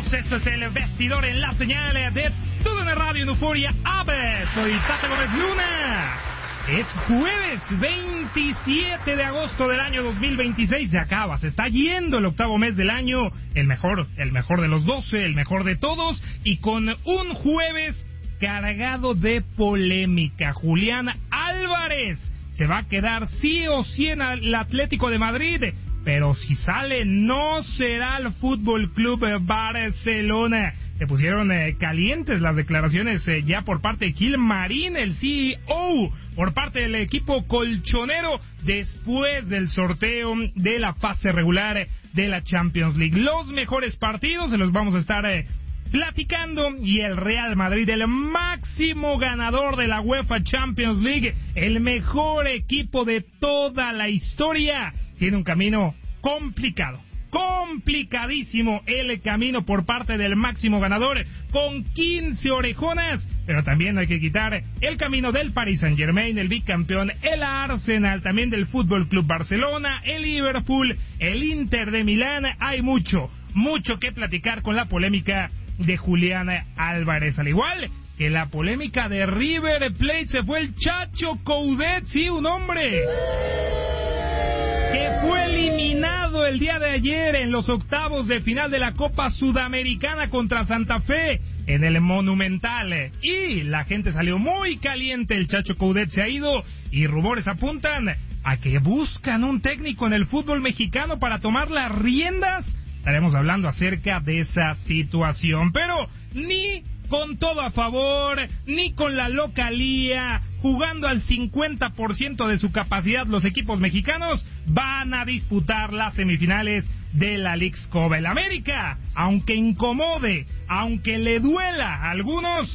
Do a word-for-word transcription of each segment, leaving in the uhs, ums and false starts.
Bienvenidos, esto es El Vestidor en la señal de T U D N Radio en Euforia Aves. Soy Tata Gómez Luna. Es jueves veintisiete de agosto del año dos mil veintiséis. Se acaba, se está yendo el octavo mes del año. El mejor, el mejor de los doce, el mejor de todos. Y con un jueves cargado de polémica. Julián Álvarez se va a quedar sí o sí en el Atlético de Madrid. Pero si sale, no será el Fútbol Club Barcelona. Se pusieron eh, calientes las declaraciones eh, ya por parte de Gilmarín, el C E O, por parte del equipo colchonero, después del sorteo de la fase regular de la Champions League. Los mejores partidos se los vamos a estar eh, platicando, y el Real Madrid, el máximo ganador de la UEFA Champions League, el mejor equipo de toda la historia, tiene un camino complicado, complicadísimo el camino por parte del máximo ganador, con quince orejonas, pero también hay que quitar el camino del Paris Saint-Germain, el bicampeón, el Arsenal, también del Fútbol Club Barcelona, el Liverpool, el Inter de Milán. Hay mucho, mucho que platicar con la polémica de Julián Álvarez, al igual que la polémica de River Plate. Se fue el Chacho Coudet, sí, un hombre que fue eliminado el día de ayer en los octavos de final de la Copa Sudamericana contra Santa Fe en el Monumental, y la gente salió muy caliente. El Chacho Coudet se ha ido y rumores apuntan a que buscan un técnico en el fútbol mexicano para tomar las riendas. Estaremos hablando acerca de esa situación, pero ni con todo a favor, ni con la localía, jugando al cincuenta por ciento de su capacidad, los equipos mexicanos van a disputar las semifinales de la Leagues Cup. El América, aunque incomode, aunque le duela a algunos,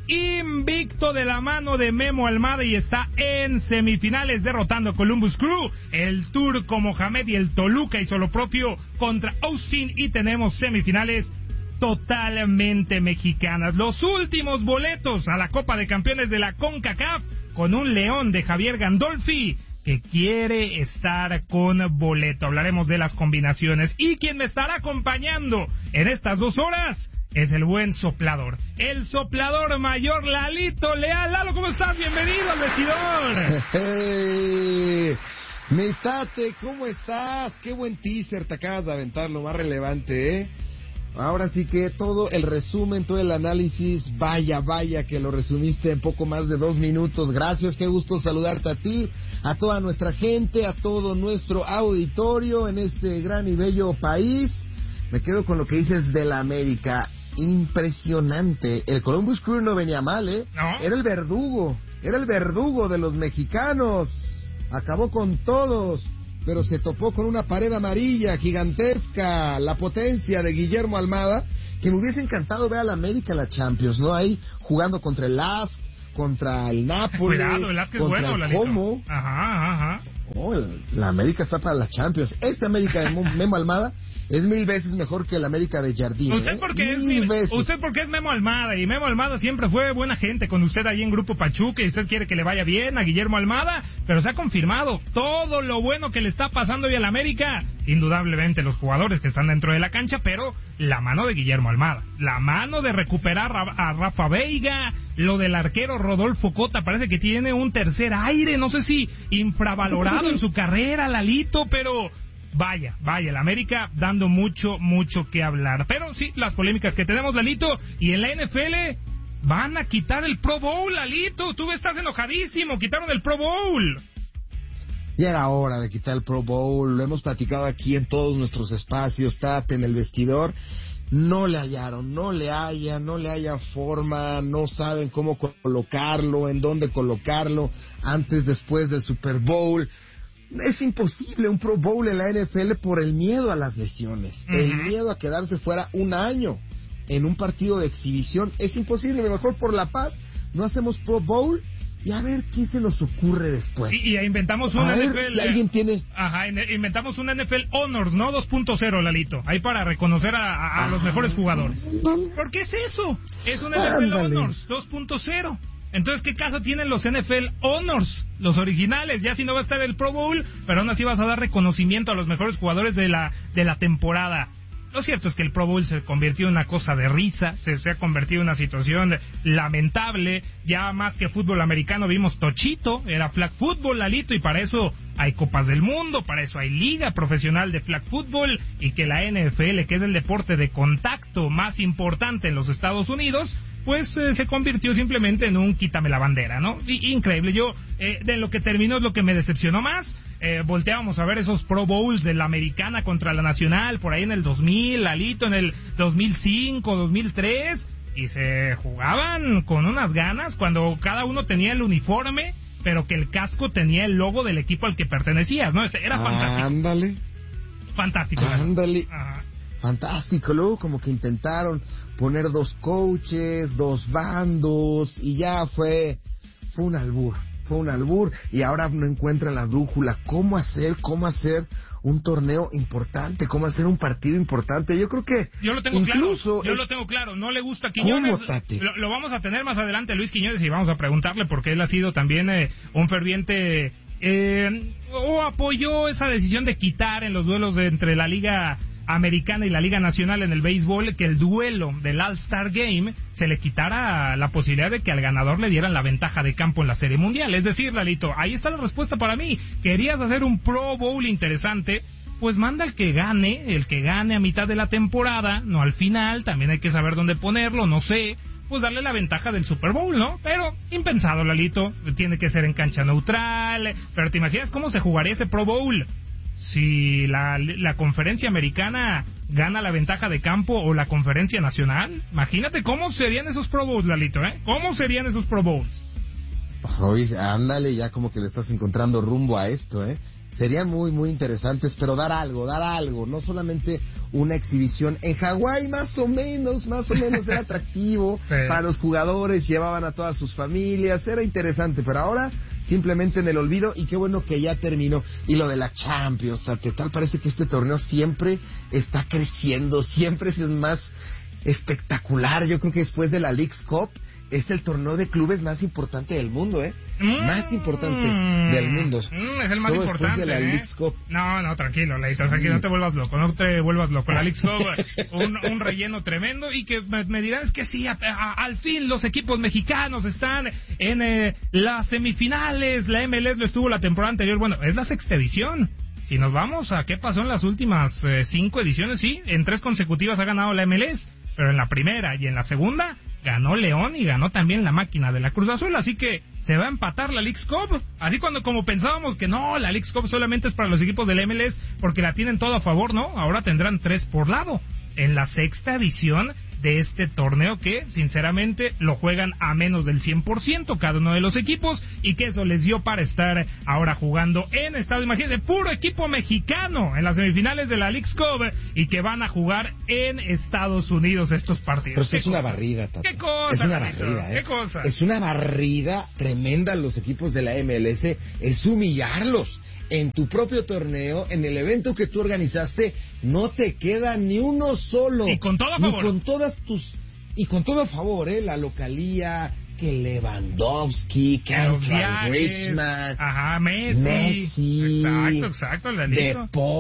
invicto de la mano de Memo Almada, y está en semifinales derrotando a Columbus Crew. El turco Mohamed y el Toluca hizo lo propio contra Austin, y tenemos semifinales totalmente mexicanas. Los últimos boletos a la Copa de Campeones de la CONCACAF, con un león de Javier Gandolfi que quiere estar con boleto. Hablaremos de las combinaciones, y quien me estará acompañando en estas dos horas es el buen soplador, el soplador mayor, Lalito Leal. Lalo, ¿cómo estás? Bienvenido al Vestidor. Hey, mi Tate, ¿cómo estás? Qué buen teaser te acabas de aventar, lo más relevante, ¿eh? Ahora sí que todo el resumen, todo el análisis, vaya, vaya que lo resumiste en poco más de dos minutos. Gracias, qué gusto saludarte a ti, a toda nuestra gente, a todo nuestro auditorio en este gran y bello país. Me quedo con lo que dices de la América. Impresionante. El Columbus Crew no venía mal, ¿eh? ¿No? Era el verdugo, era el verdugo de los mexicanos. Acabó con todos, pero se topó con una pared amarilla gigantesca, la potencia de Guillermo Almada, que me hubiese encantado ver a la América en la Champions, ¿no? Ahí jugando contra el Lask, contra el Napoli, Cuidado, el Lask es contra bueno, el Lalito. Como. Ajá, ajá. Oh, la América está para la Champions. Esta América de Memo Almada es mil veces mejor que la América de Jardín. Usted ¿eh? porque es mil mil, veces. usted porque es Memo Almada, y Memo Almada siempre fue buena gente con usted ahí en Grupo Pachuca, y usted quiere que le vaya bien a Guillermo Almada, pero se ha confirmado todo lo bueno que le está pasando hoy a la América. Indudablemente los jugadores que están dentro de la cancha, pero la mano de Guillermo Almada, la mano de recuperar a, a Rafa Veiga, lo del arquero Rodolfo Cota, parece que tiene un tercer aire, no sé si infravalorado en su carrera, Lalito, pero vaya, vaya, la América dando mucho, mucho que hablar. Pero sí, las polémicas que tenemos, Lalito, y en la N F L van a quitar el Pro Bowl, Lalito, tú estás enojadísimo, quitaron el Pro Bowl. Ya era hora de quitar el Pro Bowl, lo hemos platicado aquí en todos nuestros espacios, Tate, en el vestidor. No le hallaron, no le hallan, no le haya forma, no saben cómo colocarlo, en dónde colocarlo, antes, después del Super Bowl. Es imposible un Pro Bowl en la N F L por el miedo a las lesiones, uh-huh. el miedo a quedarse fuera un año en un partido de exhibición. Es imposible, mejor por la paz no hacemos Pro Bowl y a ver qué se nos ocurre después. Y, y inventamos una a ver N F L. Si alguien tiene... Ajá, inventamos una N F L Honors, ¿no? dos punto cero, Lalito. Ahí para reconocer a, a, a los mejores jugadores. ¿Por qué es eso? Es una N F L Ándale. Honors dos punto cero. Entonces, ¿qué caso tienen los N F L Honors? Los originales, ya si no va a estar el Pro Bowl, pero aún así vas a dar reconocimiento a los mejores jugadores de la de la temporada. Lo cierto es que el Pro Bowl se convirtió en una cosa de risa, se, se ha convertido en una situación lamentable. Ya más que fútbol americano vimos tochito, era flag football, Lalito, y para eso hay Copas del Mundo, para eso hay Liga Profesional de Flag Football, y que la N F L, que es el deporte de contacto más importante en los Estados Unidos, pues eh, se convirtió simplemente en un quítame la bandera, ¿no? Y, increíble. Yo, eh, de lo que terminó es lo que me decepcionó más. Eh, volteábamos a ver esos Pro Bowls de la americana contra la nacional, por ahí en el dos mil, Lalito, en el dos mil cinco, dos mil tres, y se jugaban con unas ganas cuando cada uno tenía el uniforme, pero que el casco tenía el logo del equipo al que pertenecías, ¿no? Era fantástico. Ándale. Fantástico. Ándale. Ajá. Fantástico. Luego como que intentaron poner dos coaches, dos bandos, y ya fue, fue un albur. Fue un albur, y ahora no encuentran la brújula. ¿Cómo hacer, cómo hacer un torneo importante? ¿Cómo hacer un partido importante? Yo creo que yo lo tengo incluso claro. Yo es... lo tengo claro. No le gusta a Quiñones. ¿Cómo, Tate? Lo, lo vamos a tener más adelante a Luis Quiñones y vamos a preguntarle porque él ha sido también eh, un ferviente eh, o apoyó esa decisión de quitar en los duelos de, entre la Liga Americana y la Liga Nacional en el béisbol, que el duelo del All-Star Game se le quitara la posibilidad de que al ganador le dieran la ventaja de campo en la Serie Mundial. Es decir, Lalito, ahí está la respuesta para mí. ¿Querías hacer un Pro Bowl interesante? Pues manda el que gane, el que gane a mitad de la temporada, no al final. También hay que saber dónde ponerlo, no sé, pues darle la ventaja del Super Bowl, ¿no? Pero impensado, Lalito, tiene que ser en cancha neutral. Pero ¿te imaginas cómo se jugaría ese Pro Bowl si la, la conferencia americana gana la ventaja de campo o la conferencia nacional? Imagínate cómo serían esos Pro Bowls, Lalito, ¿eh? ¿Cómo serían esos Pro Bowls? Oye, ándale, ya como que le estás encontrando rumbo a esto, ¿eh? Serían muy, muy interesantes, pero dar algo, dar algo, no solamente una exhibición. En Hawái más o menos, más o menos era atractivo sí. Para los jugadores, llevaban a todas sus familias, era interesante, pero ahora simplemente en el olvido, y qué bueno que ya terminó. Y lo de la Champions, ¿qué tal? Parece que este torneo siempre está creciendo, siempre es más espectacular. Yo creo que después de la Leagues Cup es el torneo de clubes más importante del mundo, ¿eh? Mm, más importante del mundo. Mm, es el más Solo importante, de la ¿eh? Leagues Cup. No, no, tranquilo, Leito, sí. tranquilo, no te vuelvas loco, no te vuelvas loco. La Leagues Cup, un, un relleno tremendo, y que me, me dirán, es que sí, a, a, al fin los equipos mexicanos están en eh, las semifinales, la M L S lo estuvo la temporada anterior, bueno, es la sexta edición. Si nos vamos a qué pasó en las últimas eh, cinco ediciones, sí, en tres consecutivas ha ganado la M L S, pero en la primera y en la segunda ganó León y ganó también la máquina de la Cruz Azul, así que se va a empatar la Leagues Cup. Así cuando como pensábamos que no, la Leagues Cup solamente es para los equipos del M L S porque la tienen todo a favor, ¿no? Ahora tendrán tres por lado en la sexta edición de este torneo, que sinceramente lo juegan a menos del cien por ciento cada uno de los equipos, y que eso les dio para estar ahora jugando en Estados, imagínense, puro equipo mexicano en las semifinales de la Leagues Cup, y que van a jugar en Estados Unidos estos partidos. Pero es una barrida, Tato. ¿Qué cosa? Es una Tato? barrida, ¿eh? ¿Qué cosa? Es una barrida tremenda los equipos de la M L S, es humillarlos. En tu propio torneo, en el evento que tú organizaste, no te queda ni uno solo. Y con todo a favor. Ni con todas tus... Y con todo a favor, ¿eh? La localía, que Lewandowski, que Antoine Griezmann. Ajá, Messi. Messi. Exacto, exacto, De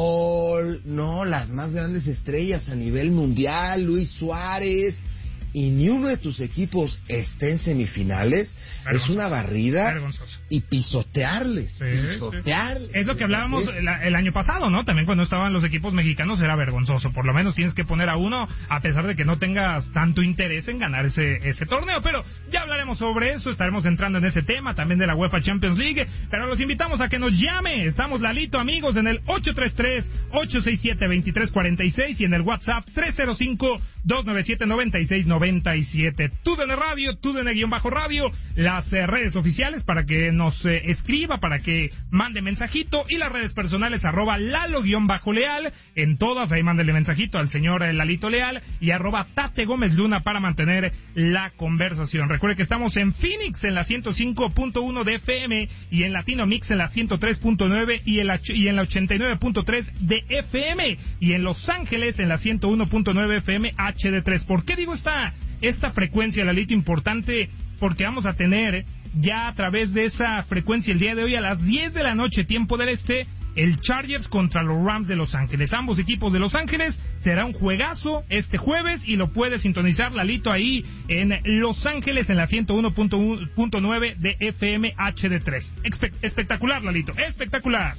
Paul. No, las más grandes estrellas a nivel mundial, Luis Suárez. Y ni uno de tus equipos esté en semifinales, vergonzoso. Es una barrida. Vergonzoso. Y pisotearles, sí, pisotearles. Sí. Es lo que hablábamos el, el año pasado, ¿no? También cuando estaban los equipos mexicanos era vergonzoso. Por lo menos tienes que poner a uno, a pesar de que no tengas tanto interés en ganar ese, ese torneo. Pero ya hablaremos sobre eso, estaremos entrando en ese tema, también de la UEFA Champions League. Pero los invitamos a que nos llame. Estamos, Lalito, amigos, en el ocho tres tres, ocho seis siete, dos tres cuatro seis y en el WhatsApp tres cero cinco, dos nueve siete, nueve seis nueve siete. TUDN Radio, TUDN-radio, las eh, redes oficiales para que nos eh, escriba, para que mande mensajito, y las redes personales arroba Lalo-Leal, en todas ahí mándele mensajito al señor eh, Lalito Leal, y arroba Tate Gómez Luna para mantener la conversación. Recuerde que estamos en Phoenix en la ciento cinco punto uno de F M y en Latino Mix en la ciento tres punto nueve y en la, y en la ochenta y nueve punto tres de F M, y en Los Ángeles en la ciento uno punto nueve F M H D tres. ¿Por qué digo esta esta frecuencia, Lalito? Importante, porque vamos a tener ya a través de esa frecuencia el día de hoy a las diez de la noche, tiempo del este, el Chargers contra los Rams de Los Ángeles. Ambos equipos de Los Ángeles, será un juegazo este jueves y lo puede sintonizar, Lalito, ahí en Los Ángeles en la ciento uno punto nueve de F M H D tres. Espe- espectacular, Lalito, espectacular.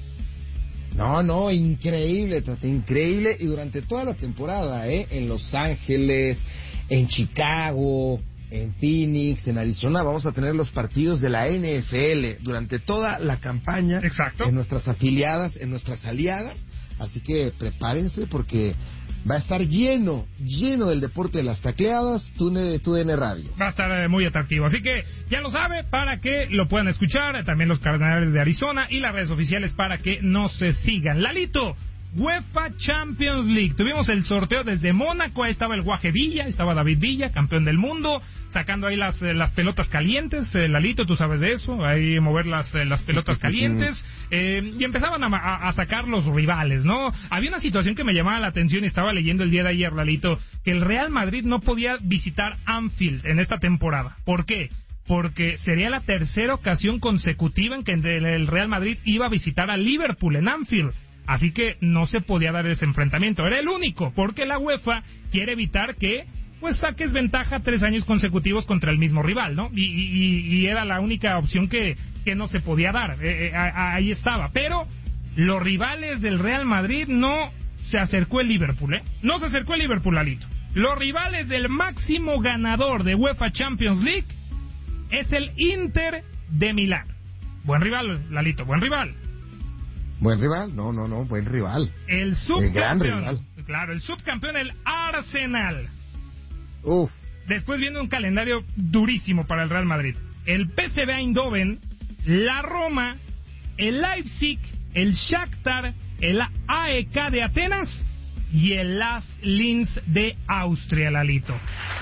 No, no, increíble, Tata, increíble. Y durante toda la temporada, ¿eh? En Los Ángeles, en Chicago, en Phoenix, en Arizona, vamos a tener los partidos de la N F L durante toda la campaña. Exacto. En nuestras afiliadas, en nuestras aliadas. Así que prepárense porque va a estar lleno, lleno del deporte de las tacleadas, tu D N Radio. Va a estar eh, muy atractivo, así que ya lo sabe, para que lo puedan escuchar, también los Cardenales de Arizona y las redes oficiales para que no se sigan. Lalito, UEFA Champions League, tuvimos el sorteo desde Mónaco, ahí estaba el Guaje Villa, estaba David Villa, campeón del mundo, sacando ahí las, eh, las pelotas calientes, eh, Lalito, tú sabes de eso, ahí mover las, eh, las pelotas calientes, eh, y empezaban a, a, a sacar los rivales, ¿no? Había una situación que me llamaba la atención y estaba leyendo el día de ayer, Lalito, que el Real Madrid no podía visitar Anfield en esta temporada. ¿Por qué? Porque sería la tercera ocasión consecutiva en que el Real Madrid iba a visitar a Liverpool en Anfield. Así que no se podía dar ese enfrentamiento. Era el único, porque la UEFA quiere evitar que pues saques ventaja tres años consecutivos contra el mismo rival, ¿no? Y, y, y era la única opción que, que no se podía dar. Eh, eh, ahí estaba. Pero los rivales del Real Madrid no se acercó el Liverpool, ¿eh? No se acercó el Liverpool, Lalito. Los rivales del máximo ganador de UEFA Champions League es el Inter de Milán. Buen rival, Lalito, buen rival. Buen rival, no, no, no, buen rival. El subcampeón, el gran rival. Claro, el subcampeón, el Arsenal. Uf. Después viene un calendario durísimo para el Real Madrid. El P S V Eindhoven, la Roma, el Leipzig, el Shakhtar, el A E K de Atenas y el Las Linz de Austria, Lalito.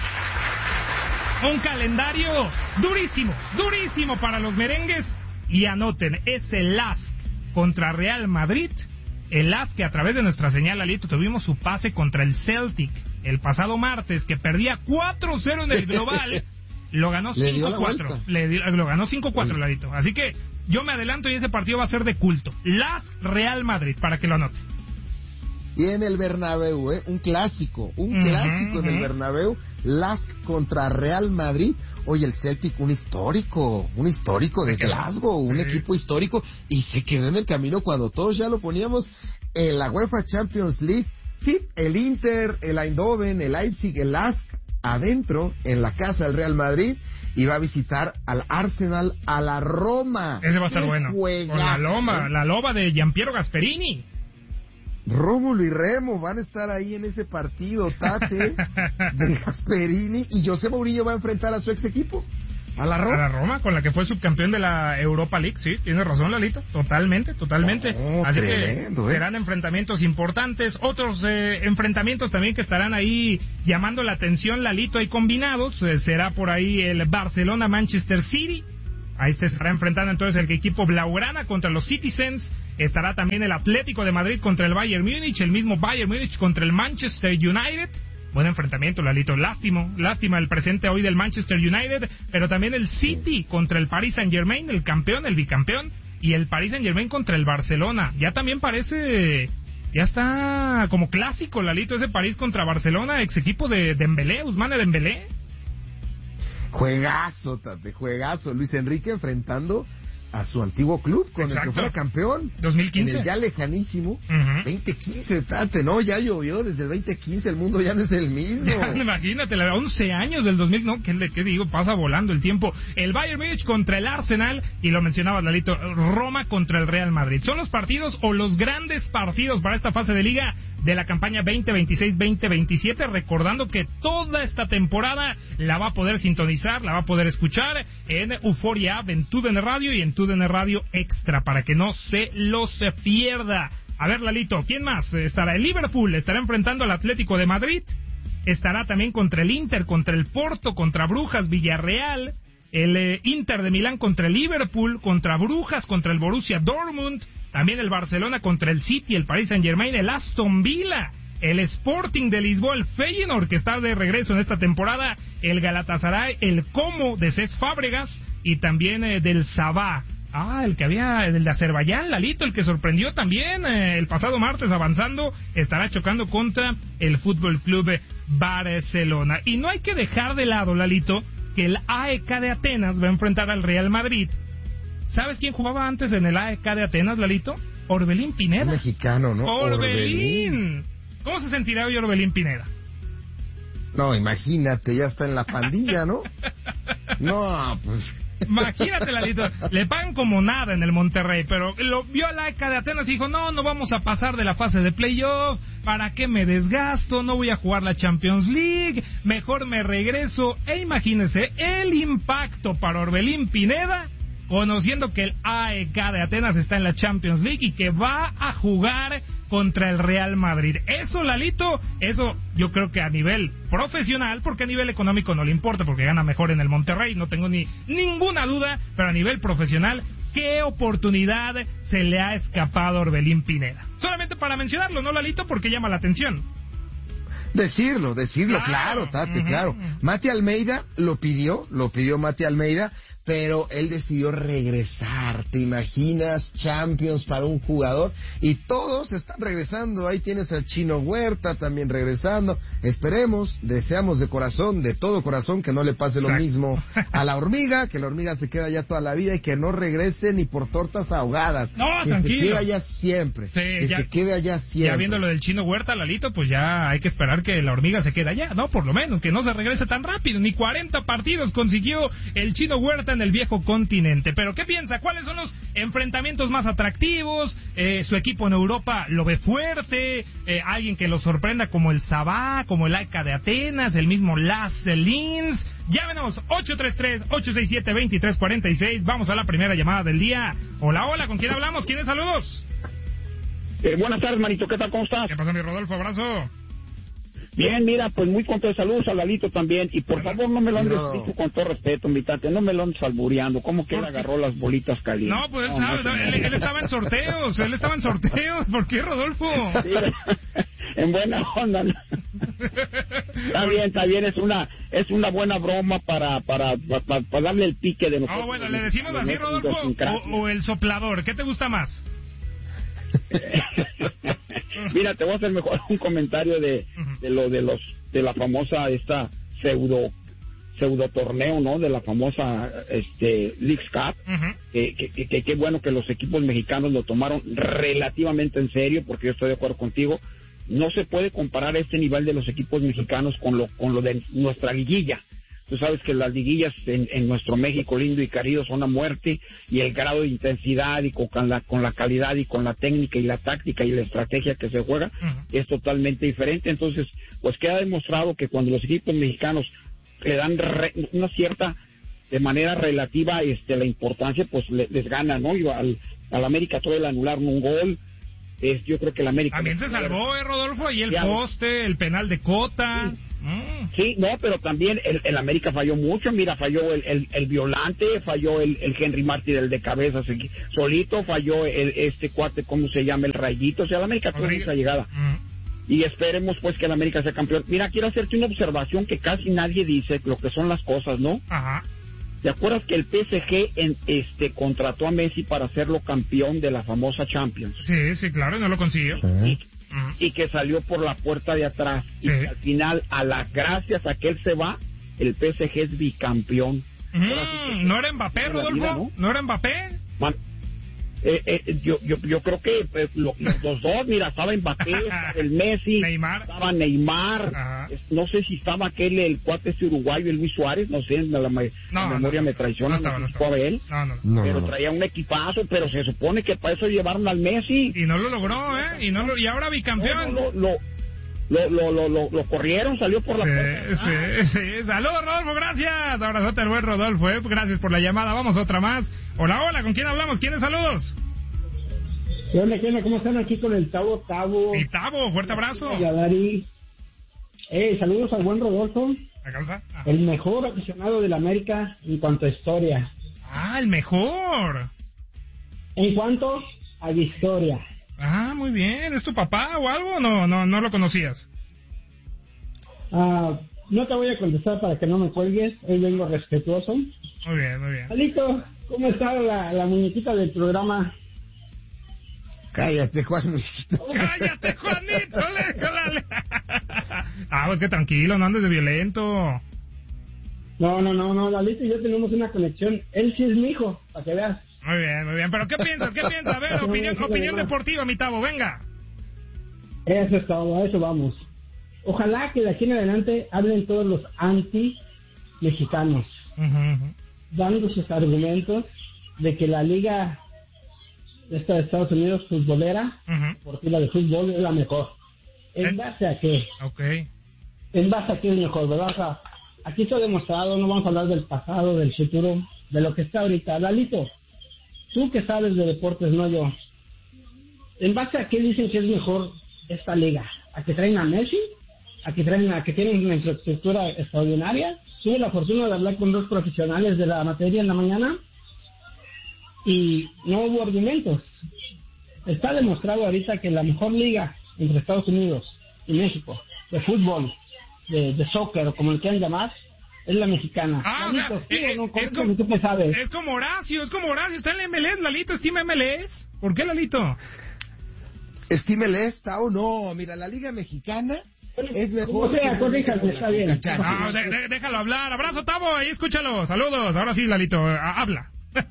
Un calendario durísimo, durísimo para los merengues. Y anoten, es el L A S K contra Real Madrid, el L A S K que a través de nuestra señal, Lalito, tuvimos su pase contra el Celtic el pasado martes, que perdía cuatro cero en el global, lo ganó cinco cuatro, le dio, lo ganó cinco cuatro, Lalito. Así que yo me adelanto y ese partido va a ser de culto. L A S K Real Madrid, para que lo anoten. Y en el Bernabéu, ¿eh? Un clásico, un uh-huh, clásico uh-huh. en el Bernabéu, L A S K contra Real Madrid. Oye, el Celtic, un histórico, un histórico de Glasgow, un sí. equipo histórico, y se quedó en el camino cuando todos ya lo poníamos en la UEFA Champions League. Sí, el Inter, el Eindhoven, el Leipzig, el L A S K, adentro, en la casa del Real Madrid, y va a visitar al Arsenal, a la Roma. Ese va a estar bueno. Juegazo, con la Loma, ¿eh? La loba de Giampiero Gasperini. Rómulo y Remo van a estar ahí en ese partido, Tate, de Gasperini, y José Mourinho va a enfrentar a su ex equipo, a la Roma. A la Roma, con la que fue subcampeón de la Europa League, sí, tienes razón, Lalito, totalmente, totalmente. No, Así tremendo, que ¿eh? serán enfrentamientos importantes, otros eh, enfrentamientos también que estarán ahí llamando la atención, Lalito, hay combinados, eh, será por ahí el Barcelona-Manchester City. Ahí se estará enfrentando entonces el equipo blaugrana contra los Citizens. Estará también el Atlético de Madrid contra el Bayern Múnich, el mismo Bayern Múnich contra el Manchester United. Buen enfrentamiento, Lalito. Lástima, lástima el presente hoy del Manchester United, pero también el City contra el Paris Saint-Germain, el campeón, el bicampeón, y el Paris Saint-Germain contra el Barcelona. Ya también parece, ya está como clásico, Lalito, ese París contra Barcelona, ex equipo de Dembélé, Ousmane Dembélé. Juegazo, Tate, juegazo. Luis Enrique enfrentando a su antiguo club con Exacto. el que fuera campeón. dos mil quince. En el ya lejanísimo. Uh-huh. veinte quince, Tate, no, ya llovió desde el veinte quince, el mundo ya no es el mismo. Ya, imagínate, la once años del dos mil, no, ¿qué, qué digo? Pasa volando el tiempo. El Bayern Múnich contra el Arsenal, y lo mencionaba Lalito, Roma contra el Real Madrid. Son los partidos o los grandes partidos para esta fase de liga de la campaña veinte veintiséis veinte veintisiete, recordando que toda esta temporada la va a poder sintonizar, la va a poder escuchar en Euforia App, en TUDN Radio y en TUDN Radio Extra, para que no se los pierda. A ver, Lalito, ¿quién más? Estará el Liverpool, estará enfrentando al Atlético de Madrid, estará también contra el Inter, contra el Porto, contra Brujas, Villarreal, el eh, Inter de Milán contra el Liverpool, contra Brujas, contra el Borussia Dortmund, también el Barcelona contra el City, el Paris Saint-Germain, el Aston Villa, el Sporting de Lisboa, el Feyenoord, que está de regreso en esta temporada, el Galatasaray, el Como de Cesc Fábregas, y también eh, del Sabah. Ah, el que había, el de Azerbaiyán, Lalito, el que sorprendió también eh, el pasado martes avanzando, estará chocando contra el Fútbol Club Barcelona. Y no hay que dejar de lado, Lalito, que el A E K de Atenas va a enfrentar al Real Madrid. ¿Sabes quién jugaba antes en el A E K de Atenas, Lalito? Orbelín Pineda. Un mexicano, ¿no? Orbelín. Orbelín. ¿Cómo se sentirá hoy Orbelín Pineda? No, imagínate, ya está en la pandilla, ¿no? No, pues... Imagínate, Lalito, le pagan como nada en el Monterrey, pero lo vio a la A E K de Atenas y dijo, no, no vamos a pasar de la fase de playoff, ¿para qué me desgasto? No voy a jugar la Champions League, mejor me regreso. E imagínese el impacto para Orbelín Pineda, conociendo que el A E K de Atenas está en la Champions League y que va a jugar contra el Real Madrid. Eso, Lalito, eso yo creo que a nivel profesional, porque a nivel económico no le importa, porque gana mejor en el Monterrey, no tengo ni ninguna duda, pero a nivel profesional, ¿qué oportunidad se le ha escapado a Orbelín Pineda? Solamente para mencionarlo, ¿no, Lalito? Porque llama la atención. Decirlo, decirlo, claro, claro Tate, uh-huh. claro. Mati Almeida lo pidió, lo pidió Mati Almeida, pero él decidió regresar. ¿Te imaginas? Champions para un jugador y todos están regresando. Ahí tienes al Chino Huerta también regresando. Esperemos, deseamos de corazón, de todo corazón, que no le pase Exacto. lo mismo a la hormiga, que la hormiga se queda ya toda la vida y que no regrese ni por tortas ahogadas. No, que tranquilo. se quede allá siempre. Sí, que ya, se quede allá siempre. Ya viendo lo del Chino Huerta, Lalito, pues ya hay que esperar que la hormiga se quede allá, ¿no? Por lo menos, que no se regrese tan rápido. Ni cuarenta partidos consiguió el Chino Huerta en el viejo continente. Pero ¿qué piensa? ¿Cuáles son los enfrentamientos más atractivos? Eh, su equipo en Europa lo ve fuerte, eh, alguien que lo sorprenda como el Sabá, como el A E K de Atenas, el mismo Las Linz. Llámenos ocho tres tres, ocho seis siete, dos tres cuatro seis. Vamos a la primera llamada del día. Hola, hola, ¿con quién hablamos? ¿Quiénes saludos? Eh, buenas tardes, manito, ¿qué tal? ¿Cómo estás? ¿Qué pasa, mi Rodolfo? Abrazo. Bien, mira, pues muy contento de saludos a Lalito también, y por favor no me lo andes no. dicho con todo respeto, mi tate, no me lo andes albureando, ¿cómo que él agarró las bolitas calientes? No, pues él, no, sabe, no, él, él estaba en sorteos, él estaba en sorteos, ¿por qué, Rodolfo? Sí, en buena onda, ¿no? Está bien, está bien, es una es una buena broma para para, para, para darle el pique de nosotros. Ah, bueno, le decimos así, Rodolfo, o, o el soplador, ¿qué te gusta más? Mira, te voy a hacer mejor un comentario de, de lo de los de la famosa esta pseudo pseudo torneo, ¿no? De la famosa este Leagues Cup. Uh-huh. que, que, que, que bueno que los equipos mexicanos lo tomaron relativamente en serio, porque yo estoy de acuerdo contigo. No se puede comparar este nivel de los equipos mexicanos con lo con lo de nuestra liguilla. Tú sabes que las liguillas en, en nuestro México lindo y querido son a muerte, y el grado de intensidad y con la, con la calidad y con la técnica y la táctica y la estrategia que se juega uh-huh. es totalmente diferente. Entonces, pues queda demostrado que cuando los equipos mexicanos le dan re, una cierta, de manera relativa, este la importancia, pues le, les gana, ¿no? Y al, al América todo el anularon un gol. Es, yo creo que el América... También se salvó, eh, Rodolfo, y el poste, el penal de Cota... Sí. Mm. Sí, no, pero también el, el América falló mucho. Mira, falló el, el, el Violante, falló el, el Henry Martí del de cabeza solito, falló el, este cuate, ¿cómo se llama? El Rayito. O sea, el América tuvo mucha llegada. Mm. Y esperemos pues que el América sea campeón. Mira, quiero hacerte una observación que casi nadie dice lo que son las cosas, ¿no? Ajá. ¿Te acuerdas que el P S G en, este contrató a Messi para hacerlo campeón de la famosa Champions? Sí, sí, claro, no lo consiguió. Sí. Y que salió por la puerta de atrás, sí. Y que al final, a las gracias a que él se va, el P S G es bicampeón. Mm, ¿No era Mbappé, Rodolfo? Vida, ¿no? ¿No era Mbappé? Man, eh, eh, yo, yo yo creo que eh, lo, los dos, mira, estaba Mbappé, estaba el Messi, Neymar. Estaba Neymar, Ajá. no sé si estaba aquel, el cuate ese uruguayo, el Luis Suárez, no sé, la, la, no, la memoria no, me traiciona, no, estaba, no, estaba. no, él, no, no, no. pero traía un equipazo, pero se supone que para eso llevaron al Messi. Y no lo logró, ¿eh? Y, no lo, y ahora bicampeón. No, no, no, Lo, lo, lo, lo, lo corrieron, salió por la sí, puerta. Sí, ah. sí. Saludos, Rodolfo, gracias. Abrazote al buen Rodolfo, ¿eh? Gracias por la llamada. Vamos a otra más. Hola, hola, ¿con quién hablamos? ¿Quiénes saludos? ¿Qué onda, qué onda? ¿Cómo están aquí con el Tavo Tavo? Y Tavo, fuerte abrazo. Yadari. Eh, saludos al buen Rodolfo. Ah. El mejor aficionado de la América en cuanto a historia. Ah, el mejor. En cuanto a historia. Ah, muy bien. ¿Es tu papá o algo? No, no, no lo conocías. Ah, no te voy a contestar para que no me cuelgues. Hoy vengo respetuoso. Muy bien, muy bien. Alito, ¿cómo está la, la muñequita del programa? Cállate, Juan, muñequito. Cállate, Juanito, le, Ah, pues que tranquilo, no andes de violento. No, no, no, no, Lalito y yo tenemos una conexión. Él sí es mi hijo, para que veas. Muy bien, muy bien. ¿Pero qué piensas? ¿Qué piensas? A ver, opinión, opinión deportiva, mi Tavo, venga. Eso es todo, a eso vamos. Ojalá que de aquí en adelante hablen todos los anti-mexicanos, uh-huh, uh-huh. dando sus argumentos de que la liga esta de Estados Unidos, futbolera, uh-huh. porque la de fútbol es la mejor. ¿En ¿Eh? base a qué? Okay. En base a qué es mejor, ¿verdad? O sea, aquí está demostrado, no vamos a hablar del pasado, del futuro, de lo que está ahorita. Lalito, tú que sabes de deportes, no yo. ¿En base a qué dicen que es mejor esta liga? ¿A que traen a Messi? ¿A que traen a que tienen una infraestructura extraordinaria? Tuve la fortuna de hablar con dos profesionales de la materia en la mañana y no hubo argumentos. Está demostrado ahorita que la mejor liga entre Estados Unidos y México de fútbol, de, de soccer o como le quieran llamar, es la mexicana. Ah, Lalito, o sea, ¿sí eh, o no? es, como, ¿tú qué sabes? es como Horacio, es como Horacio, está en la M L S, Lalito, estima M L S. ¿Por qué, Lalito? Estímele esta o no, mira, la liga mexicana es mejor. O sea, corríjalo, está bien. Ah, de, de, déjalo hablar. Abrazo, Tavo, ahí escúchalo. Saludos. Ahora sí, Lalito, habla.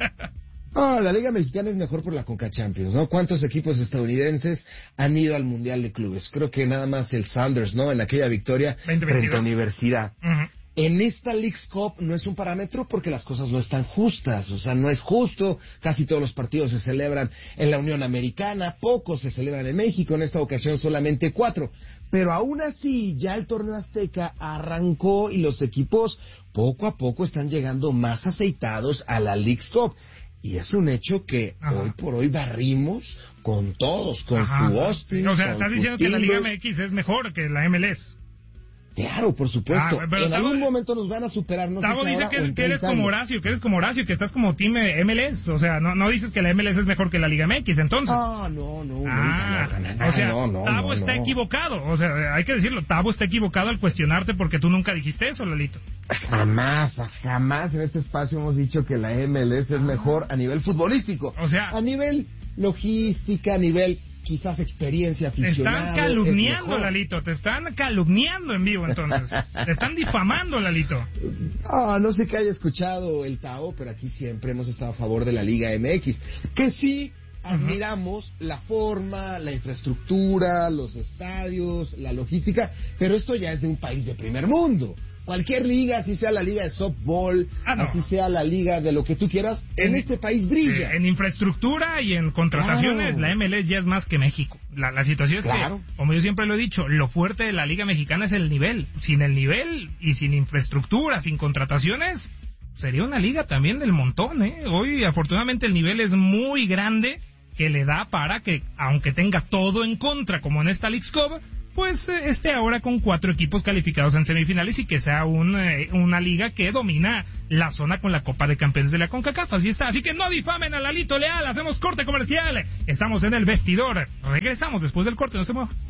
Oh, la Liga Mexicana es mejor por la Conca Champions, ¿no? ¿Cuántos equipos estadounidenses han ido al Mundial de Clubes? Creo que nada más el Sounders, ¿no? En aquella victoria frente a Universidad. Uh-huh. En esta Leagues Cup no es un parámetro porque las cosas no están justas, o sea, no es justo. Casi todos los partidos se celebran en la Unión Americana, pocos se celebran en México, en esta ocasión solamente cuatro. Pero aún así, ya el torneo azteca arrancó y los equipos poco a poco están llegando más aceitados a la Leagues Cup. Y es un hecho que Ajá. hoy por hoy barrimos con todos, con Ajá. su Austin. O sea, estás diciendo que la Liga M X es mejor que la M L S. Claro, por supuesto. Ah, en Tavo, algún momento nos van a superar. No Tavo dice que, que eres como Horacio, que eres como Horacio, que estás como Team M L S. O sea, no, no dices que la M L S es mejor que la Liga M X, entonces. Ah, no, no, ah, nunca, no, no, o sea, no, no, Tavo no, está no. equivocado. O sea, hay que decirlo, Tavo está equivocado al cuestionarte porque tú nunca dijiste eso, Lalito. Jamás, jamás en este espacio hemos dicho que la M L S es mejor a nivel futbolístico. O sea, a nivel logística, a nivel quizás experiencia aficionada. Te están calumniando, Lalito, te están calumniando en vivo, entonces. Te están difamando, Lalito. Ah, no sé qué haya escuchado el Tavo, pero aquí siempre hemos estado a favor de la Liga M X. Que sí, admiramos uh-huh. la forma, la infraestructura, los estadios, la logística, pero esto ya es de un país de primer mundo. Cualquier liga, así sea la liga de softball, ah, no. así sea la liga de lo que tú quieras, en, en este país brilla. Eh, en infraestructura y en contrataciones, claro. La M L S ya es más que México. La, la situación es claro. que, como yo siempre lo he dicho, lo fuerte de la liga mexicana es el nivel. Sin el nivel y sin infraestructura, sin contrataciones, sería una liga también del montón, ¿eh? Hoy, afortunadamente, el nivel es muy grande que le da para que, aunque tenga todo en contra, como en esta Leagues Cup, pues eh, esté ahora con cuatro equipos calificados en semifinales y que sea un, eh, una liga que domina la zona con la Copa de Campeones de la CONCACAF. Así está. Así que no difamen a Lalito Leal. Hacemos corte comercial. Estamos en el vestidor. Regresamos después del corte. No se mueva.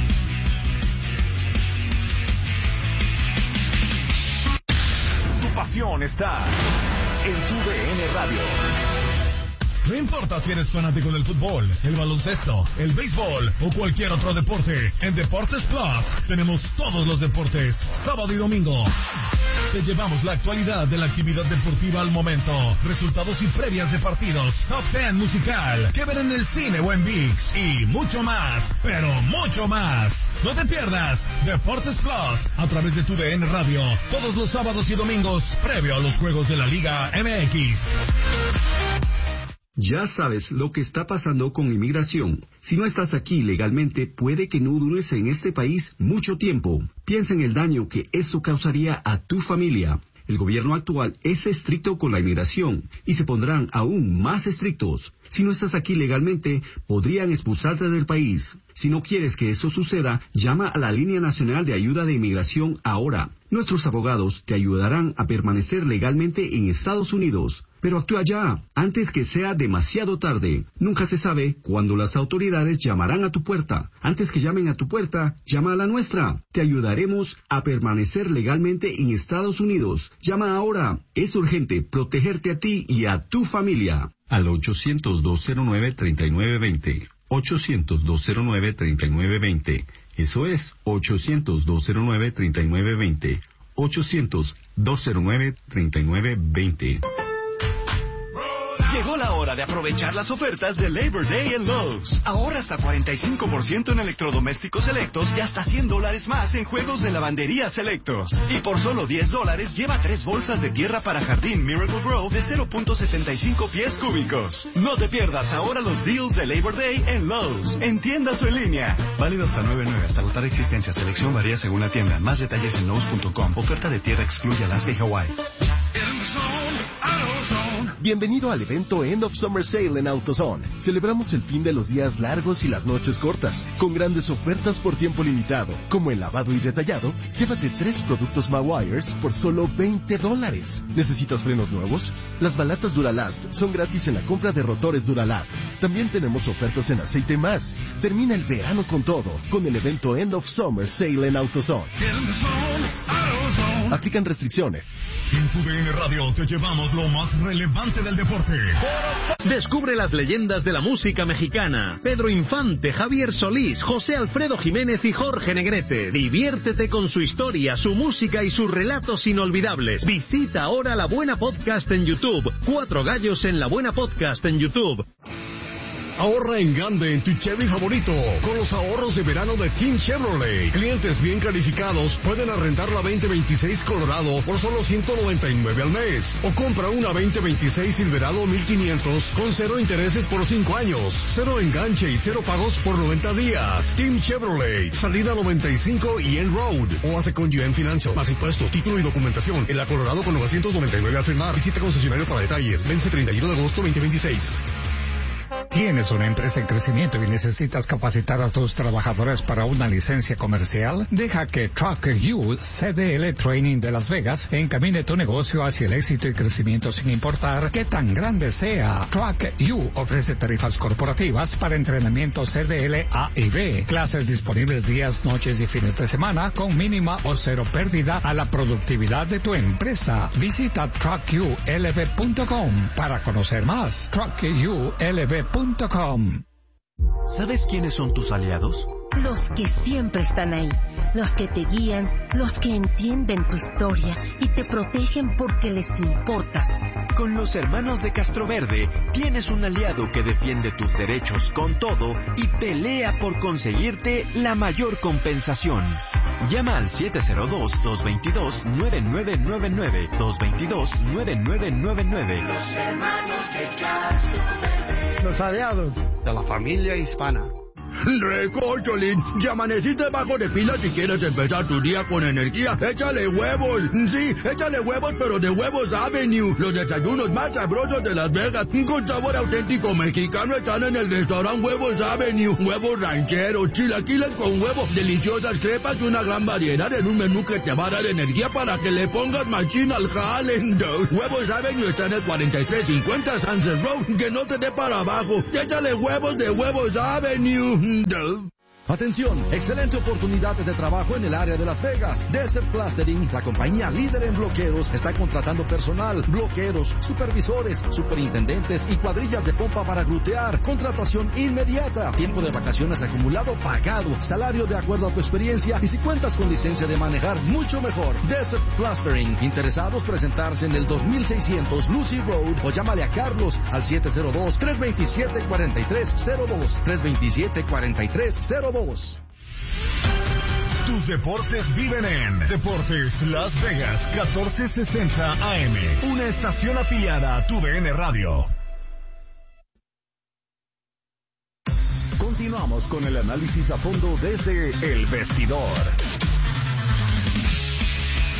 Tu pasión está en tu D N Radio. No importa si eres fanático del fútbol, el baloncesto, el béisbol o cualquier otro deporte, en Deportes Plus tenemos todos los deportes, sábado y domingo. Te llevamos la actualidad de la actividad deportiva al momento, resultados y previas de partidos, top ten musical, que ver en el cine o en ViX y mucho más, pero mucho más. No te pierdas Deportes Plus a través de tu D N Radio, todos los sábados y domingos, previo a los juegos de la Liga M X. Ya sabes lo que está pasando con inmigración. Si no estás aquí legalmente, puede que no dures en este país mucho tiempo. Piensa en el daño que eso causaría a tu familia. El gobierno actual es estricto con la inmigración y se pondrán aún más estrictos. Si no estás aquí legalmente, podrían expulsarte del país. Si no quieres que eso suceda, llama a la Línea Nacional de Ayuda de Inmigración ahora. Nuestros abogados te ayudarán a permanecer legalmente en Estados Unidos. Pero actúa ya, antes que sea demasiado tarde. Nunca se sabe cuándo las autoridades llamarán a tu puerta. Antes que llamen a tu puerta, llama a la nuestra. Te ayudaremos a permanecer legalmente en Estados Unidos. Llama ahora. Es urgente protegerte a ti y a tu familia. Al ochocientos, dos cero nueve, treinta y nueve veinte. ochocientos, dos cero nueve, treinta y nueve veinte. Eso es ochocientos, dos cero nueve, treinta y nueve veinte. ochocientos, dos cero nueve, treinta y nueve veinte. Llegó la hora de aprovechar las ofertas de Labor Day en Lowe's. Ahorra hasta cuarenta y cinco por ciento en electrodomésticos selectos y hasta cien dólares más en juegos de lavandería selectos. Y por solo diez dólares lleva tres bolsas de tierra para jardín Miracle Grow de cero punto setenta y cinco pies cúbicos. No te pierdas ahora los deals de Labor Day en Lowe's, en tiendas o en línea. Válido hasta nueve nueve hasta agotar existencia. Selección varía según la tienda. Más detalles en Lowe's punto com. Oferta de tierra excluye Alaska y Hawái. Bienvenido al evento End of Summer Sale en AutoZone. Celebramos el fin de los días largos y las noches cortas, con grandes ofertas por tiempo limitado, como el lavado y detallado. Llévate tres productos Mawires por solo veinte dólares. ¿Necesitas frenos nuevos? Las balatas Duralast son gratis en la compra de rotores Duralast. También tenemos ofertas en aceite más. Termina el verano con todo, con el evento End of Summer Sale en AutoZone. Aplican restricciones. En tu D N Radio te llevamos lo más relevante del deporte. Descubre las leyendas de la música mexicana. Pedro Infante, Javier Solís, José Alfredo Jiménez y Jorge Negrete. Diviértete con su historia, su música y sus relatos inolvidables. Visita ahora La Buena Podcast en YouTube. Cuatro gallos en La Buena Podcast en YouTube. Ahorra en grande en tu Chevy favorito con los ahorros de verano de Team Chevrolet. Clientes bien calificados pueden arrendar la veinte veintiséis Colorado por solo ciento noventa y nueve al mes. O compra una veinte veintiséis Silverado mil quinientos con cero intereses por cinco años, cero enganche y cero pagos por noventa días. Team Chevrolet, salida noventa y cinco y End Road. O hace con U N Financial, más impuestos, título y documentación. En la Colorado con novecientos noventa y nueve al firmar. Visita concesionario para detalles. Vence treinta y uno de agosto veinte veintiséis. ¿Tienes una empresa en crecimiento y necesitas capacitar a tus trabajadores para una licencia comercial? Deja que Truck U C D L Training de Las Vegas encamine tu negocio hacia el éxito y crecimiento sin importar qué tan grande sea. Truck U ofrece tarifas corporativas para entrenamiento C D L A y B, clases disponibles días, noches y fines de semana con mínima o cero pérdida a la productividad de tu empresa. Visita truck u l v punto com para conocer más. truck u l v punto com. ¿Sabes quiénes son tus aliados? Los que siempre están ahí, los que te guían, los que entienden tu historia y te protegen porque les importas. Con los hermanos de Castroverde tienes un aliado que defiende tus derechos con todo y pelea por conseguirte la mayor compensación. Llama al siete cero dos, dos dos dos, nueve nueve nueve nueve, dos dos dos, nueve nueve nueve nueve. Los hermanos de Castroverde. Los aliados de la familia hispana. Recocholín, ya amaneciste bajo de pila si quieres empezar tu día con energía. Échale huevos, sí, échale huevos, pero de Huevos Avenue. Los desayunos más sabrosos de Las Vegas, con sabor auténtico mexicano, están en el restaurante Huevos Avenue. Huevos rancheros, chilaquiles con huevo, deliciosas crepas y una gran variedad en un menú que te va a dar energía para que le pongas machín al jale. Huevos Avenue está en el cuarenta y tres cincuenta Sunset Road, que no te dé para abajo. Échale huevos de Huevos Avenue. Atención, excelente oportunidad de trabajo en el área de Las Vegas. Desert Plastering, la compañía líder en bloqueros, está contratando personal, bloqueros, supervisores, superintendentes y cuadrillas de pompa para glutear. Contratación inmediata, tiempo de vacaciones acumulado pagado, salario de acuerdo a tu experiencia y si cuentas con licencia de manejar, mucho mejor. Desert Plastering, interesados presentarse en el dos mil seiscientos Lucy Road o llámale a Carlos al siete cero dos, tres dos siete, cuatro tres cero dos, tres dos siete, cuatro tres cero dos. Tus deportes viven en Deportes Las Vegas catorce sesenta A M, una estación afiliada a tu D N Radio. Continuamos con el análisis a fondo desde El Vestidor.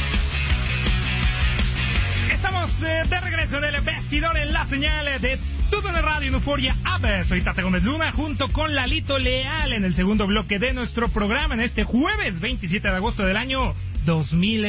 Estamos eh, de regreso del Vestidor en la señal de tu Todo en el Radio en Euforia App. Soy Tate Gómez Luna junto con Lalito Leal en el segundo bloque de nuestro programa en este jueves veintisiete de agosto del año dos mil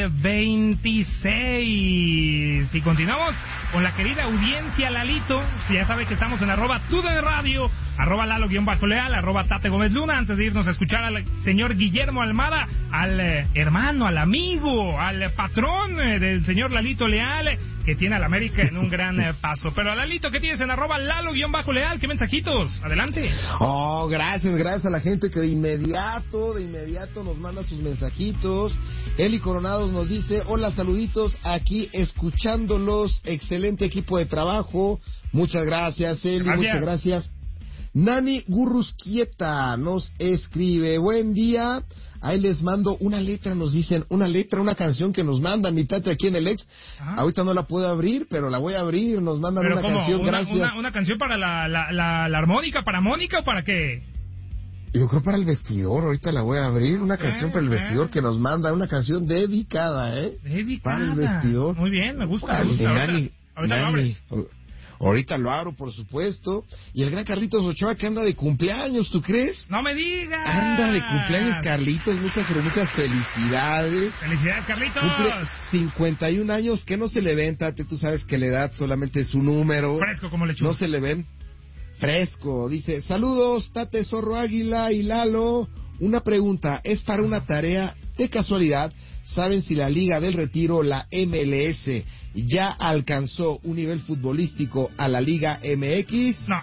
veintiséis. Y continuamos con la querida audiencia, Lalito. Si ya sabe que estamos en arroba Todo en el Radio, arroba Lalo-Leal, arroba Tate Gómez Luna. Antes de irnos a escuchar al señor Guillermo Almada, al eh, hermano, al amigo, al patrón eh, del señor Lalito Leal, que tiene a la América en un gran eh, paso. Pero Lalito, ¿qué tienes en arroba Lalo-Leal? ¿Qué mensajitos? Adelante. Oh, gracias, gracias a la gente que de inmediato, de inmediato nos manda sus mensajitos. Eli Coronados nos dice, hola, saluditos, aquí escuchándolos, excelente equipo de trabajo. Muchas gracias, Eli, gracias. Muchas gracias. Nani Gurrusquieta nos escribe, buen día, ahí les mando una letra, nos dicen, una letra, una canción que nos mandan, mi tate aquí en el ex. Ajá. Ahorita no la puedo abrir, pero la voy a abrir, nos mandan una ¿cómo? canción, ¿Una, gracias. Una, una canción para la, la, la, la armónica, para Mónica o para qué? Yo creo para el vestidor, ahorita la voy a abrir, una canción para el vestidor que nos manda, una canción dedicada, ¿eh? Dedicada. Para el vestidor. Muy bien, me gusta. Vale, me gusta. Nani, ahorita, ahorita Nani. lo abres. Ahorita lo abro, por supuesto. Y el gran Carlitos Ochoa que anda de cumpleaños, ¿tú crees? ¡No me digas! Anda de cumpleaños, Carlitos. Muchas, pero muchas felicidades. ¡Felicidades, Carlitos! Cumple cincuenta y un años, que no se le ven, Tate. Tú sabes que la edad solamente es un número. Fresco como lechuga. No se le ven. Fresco. Dice, saludos, Tate, Zorro Águila y Lalo. Una pregunta, es para una tarea de casualidad. ¿Saben si la Liga del Retiro, la M L S, ya alcanzó un nivel futbolístico a la Liga M X? No.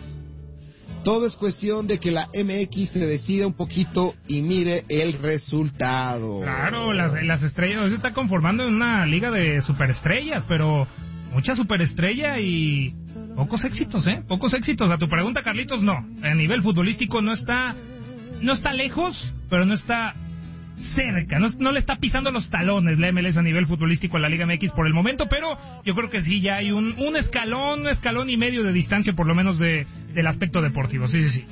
Todo es cuestión de que la M X se decida un poquito y mire el resultado. Claro, las, las estrellas, se está conformando en una liga de superestrellas, pero mucha superestrella y pocos éxitos, ¿eh? Pocos éxitos. A tu pregunta, Carlitos, no. A nivel futbolístico no está, no está lejos, pero no está cerca, no, no le está pisando los talones la M L S a nivel futbolístico a la Liga M X por el momento, pero yo creo que sí ya hay un, un escalón, un escalón y medio de distancia por lo menos de, del aspecto deportivo, sí, sí, sí.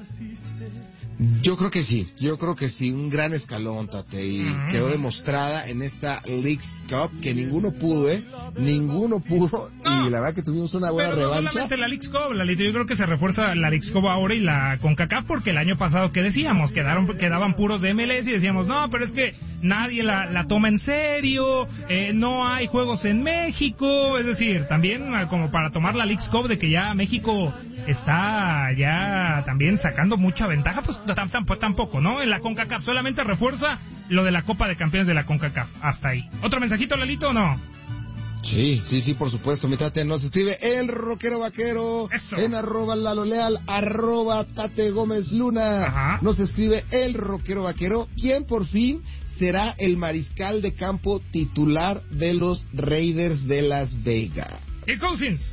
Yo creo que sí, yo creo que sí, un gran escalón, Tate, y uh-huh. quedó demostrada en esta Leagues Cup que ninguno pudo, ¿eh? Ninguno pudo, no, y la verdad que tuvimos una buena pero revancha. No solamente la Leagues Cup, Lalito, yo creo que se refuerza la Leagues Cup ahora y la CONCACAF, porque el año pasado, ¿qué decíamos? Quedaron, quedaban puros de M L S y decíamos, no, pero es que nadie la, la toma en serio, eh, no hay juegos en México, es decir, también como para tomar la Leagues Cup de que ya México está ya también sacando mucha ventaja, pues tampoco, ¿no? En la CONCACAF solamente refuerza lo de la Copa de Campeones de la CONCACAF, hasta ahí. ¿Otro mensajito, Lalito, o no? Sí, sí, sí, por supuesto, mi Tate nos escribe el rockero vaquero. Eso. En arroba Lalo Leal, arroba Tate Gómez Luna. Ajá. Nos escribe el rockero vaquero, quien por fin será el mariscal de campo titular de los Raiders de Las Vegas. ¿Qué Cousins?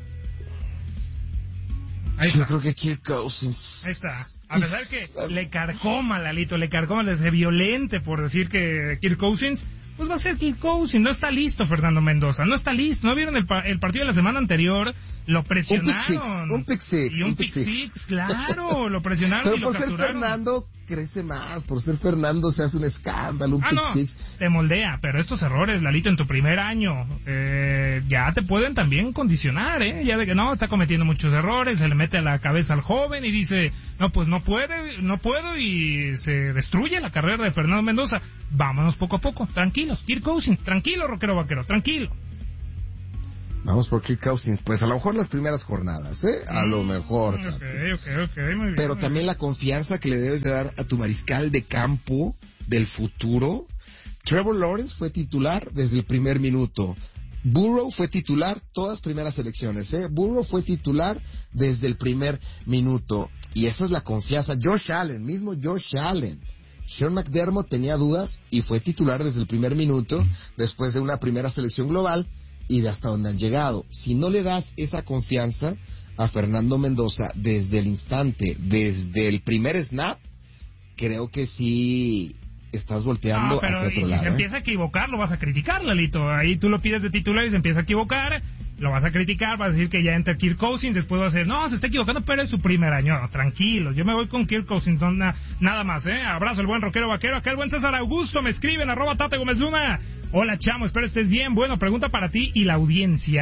Ahí Yo creo que Kirk Cousins. Ahí está. A pesar que le carcoma, Lalito, le carcoma, le hace violente por decir que Kirk Cousins, pues va a ser Kirk Cousins. No está listo Fernando Mendoza, no está listo. ¿No vieron el, el partido de la semana anterior? Lo presionaron. Un pick six. Y un, un pick six, six, claro, lo presionaron. Pero y lo por capturaron. Ser Fernando crece más, por ser Fernando se hace un escándalo, un ah, pick no, six. Te moldea, pero estos errores, Lalito, en tu primer año, eh, ya te pueden también condicionar, ¿eh? Ya de que no, está cometiendo muchos errores, se le mete a la cabeza al joven y dice, no, pues no puede, no puedo, y se destruye la carrera de Fernando Mendoza. Vámonos poco a poco, tranquilos, Kirk Cousins, tranquilo, rockero vaquero, tranquilo. Vamos por Kirk Cousins, pues a lo mejor las primeras jornadas, ¿eh? A lo mejor. Ok, ok, ok, muy bien. Pero muy también bien. La confianza que le debes de dar a tu mariscal de campo del futuro. Trevor Lawrence fue titular desde el primer minuto. Burrow fue titular todas primeras elecciones, ¿eh? Burrow fue titular desde el primer minuto. Y esa es la confianza. Josh Allen, mismo Josh Allen. Sean McDermott tenía dudas y fue titular desde el primer minuto, después de una primera selección global y de hasta donde han llegado. Si no le das esa confianza a Fernando Mendoza desde el instante, desde el primer snap, creo que sí estás volteando no, pero hacia otro y si lado. se ¿eh? empieza a equivocar, lo vas a criticar, Lalito. Ahí tú lo pides de titular y se empieza a equivocar, lo vas a criticar, vas a decir que ya entra Kirk Cousins, después vas a decir, no, se está equivocando, pero es su primer año. No, tranquilos, yo me voy con Kirk Cousins, no, na, nada más, ¿eh? Abrazo el buen rockero vaquero. Acá el buen César Augusto me escriben, arroba Tate Gómez Luna. Hola, chamo, espero estés bien. Bueno, pregunta para ti y la audiencia.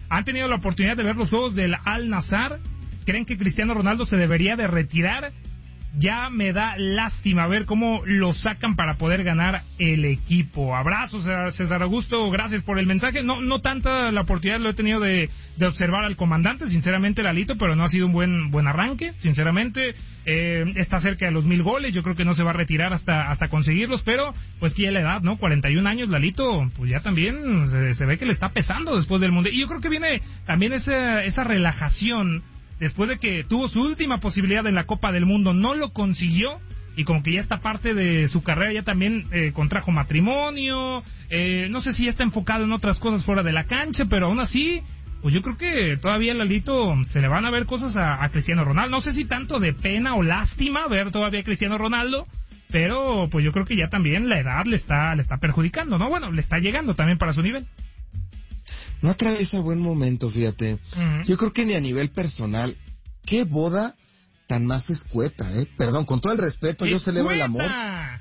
¿Han tenido la oportunidad de ver los juegos del Al-Nassr? ¿Creen que Cristiano Ronaldo se debería de retirar? Ya me da lástima ver cómo lo sacan para poder ganar el equipo. Abrazos, César Augusto, gracias por el mensaje. No no tanta la oportunidad lo he tenido de, de observar al comandante, sinceramente, Lalito, pero no ha sido un buen buen arranque, sinceramente. Eh, está cerca de los mil goles, yo creo que no se va a retirar hasta hasta conseguirlos, pero pues que ya la edad, ¿no? cuarenta y un años, Lalito, pues ya también se, se ve que le está pesando después del Mundial. Y yo creo que viene también esa, esa relajación. Después de que tuvo su última posibilidad en la Copa del Mundo, no lo consiguió, y como que ya esta parte de su carrera ya también eh, contrajo matrimonio, eh, no sé si ya está enfocado en otras cosas fuera de la cancha, pero aún así, pues yo creo que todavía, Lalito, se le van a ver cosas a, a Cristiano Ronaldo. No sé si tanto de pena o lástima ver todavía a Cristiano Ronaldo, pero pues yo creo que ya también la edad le está, le está perjudicando, ¿no? Bueno, le está llegando también para su nivel. No atraviesa buen momento, fíjate. Uh-huh. Yo creo que ni a nivel personal, qué boda tan más escueta, ¿eh? Perdón, con todo el respeto, yo celebro el amor.